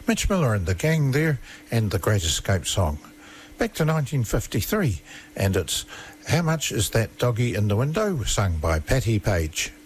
Mitch Miller and the gang there, and the Great Escape song. Back to 1953, and it's How Much Is That Doggy in the Window, sung by Patti Page.